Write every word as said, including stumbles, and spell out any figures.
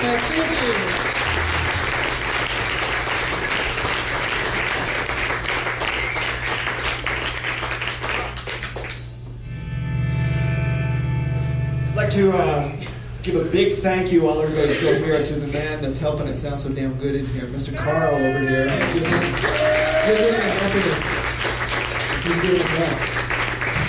I'd like to uh, give a big thank you while everybody's still here to the man that's helping it sound so damn good in here, Mister Carl over here. Give him, give him a happiness. This is doing the best.